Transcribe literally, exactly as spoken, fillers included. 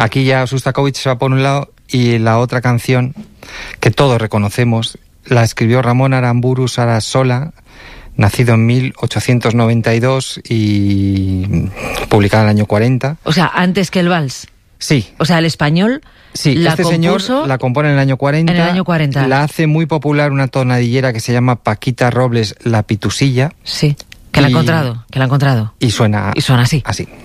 Aquí ya Sostakovich se va por un lado y la otra canción que todos reconocemos la escribió Ramón Aramburu Sarasola, nacido en mil ochocientos noventa y dos y publicada en el año cuarenta. O sea, antes que el vals. Sí. O sea, el español sí, la este compuso señor la compone en el año cuarenta. En el año cuarenta. La hace muy popular una tonadillera que se llama Paquita Robles La Pitusilla. Sí, que la ha encontrado, que la ha encontrado. Y suena, y suena así. así.